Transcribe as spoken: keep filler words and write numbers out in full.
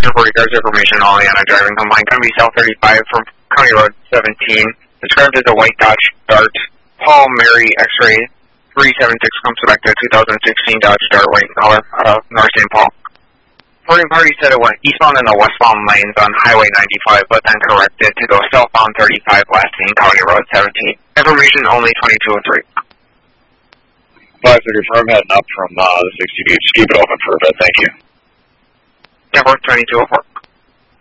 Center forty cars information, Oleana driving combined, going to be South thirty-five from County Road seventeen, described as a white Dodge Dart, Paul Mary X-ray three seven six, comes back to two thousand sixteen Dodge Dart, white in color, out of North Saint Paul. Reporting party said it went eastbound in the westbound lanes on Highway ninety-five, but then corrected to go southbound thirty-five west in County Road seventeen. Information only twenty-two oh three. Five to confirm, heading up from uh, the sixty beach. Keep it open for a bit, thank you. Network twenty-two oh four.